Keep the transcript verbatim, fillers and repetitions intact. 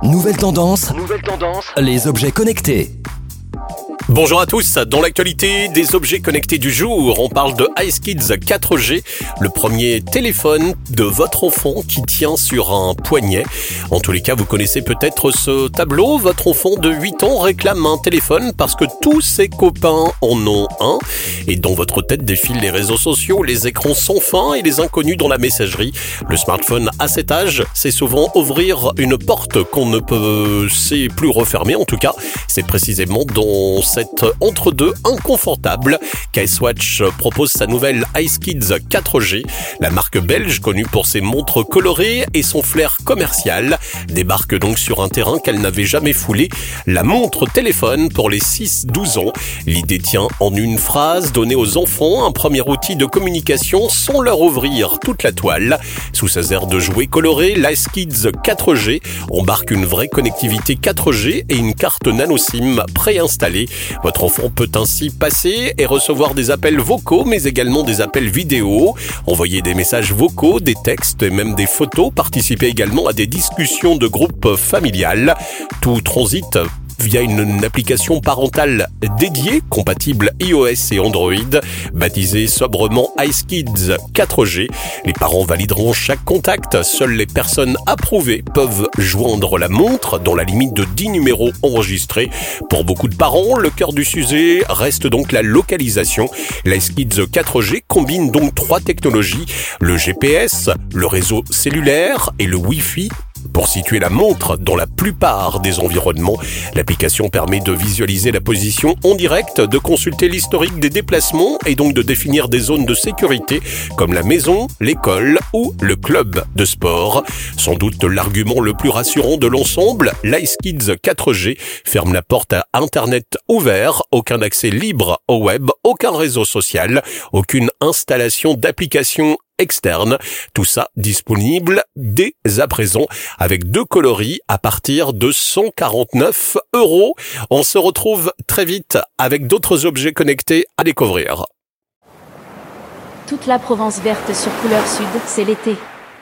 Nouvelle tendance, Nouvelle tendance. les objets connectés. Bonjour à tous, dans l'actualité des objets connectés du jour, on parle de iSkids quatre G, le premier téléphone de votre enfant qui tient sur un poignet. En tous les cas, vous connaissez peut-être ce tableau, votre enfant de huit ans réclame un téléphone parce que tous ses copains en ont un. Et dans votre tête défilent les réseaux sociaux, les écrans sans fin et les inconnus dans la messagerie. Le smartphone à cet âge, c'est souvent ouvrir une porte qu'on ne peut sait plus refermer. En tout cas, c'est précisément dans cette entre-deux inconfortable qu'Icewatch propose sa nouvelle iSkids quatre G. La marque belge, connue pour ses montres colorées et son flair commercial, débarque donc sur un terrain qu'elle n'avait jamais foulé, la montre téléphone pour les six douze ans. L'idée tient en une phrase: donner aux enfants un premier outil de communication sans leur ouvrir toute la toile. Sous ses airs de jouets colorés, l'iSkids quatre G embarque une vraie connectivité quatre G et une carte nano SIM préinstallée. Votre enfant peut ainsi passer et recevoir des appels vocaux, mais également des appels vidéo, envoyer des messages vocaux, des textes et même des photos, participer également à des discussions de groupe familial. Tout transite via une, une application parentale dédiée, compatible iOS et Android, baptisée sobrement iSkids quatre G. Les parents valideront chaque contact. Seules les personnes approuvées peuvent joindre la montre dans la limite de dix numéros enregistrés. Pour beaucoup de parents, le cœur du sujet reste donc la localisation. L'iSkids quatre G combine donc trois technologies: le G P S, le réseau cellulaire et le Wi-Fi, pour situer la montre dans la plupart des environnements. L'application permet de visualiser la position en direct, de consulter l'historique des déplacements et donc de définir des zones de sécurité comme la maison, l'école ou le club de sport. Sans doute l'argument le plus rassurant de l'ensemble, l'iSkids quatre G ferme la porte à Internet ouvert, aucun accès libre au web, aucun réseau social, aucune installation d'application externe. Tout ça disponible dès à présent avec deux coloris à partir de cent quarante-neuf euros. On se retrouve très vite avec d'autres objets connectés à découvrir. Toute la Provence verte sur Couleur Sud, c'est l'été.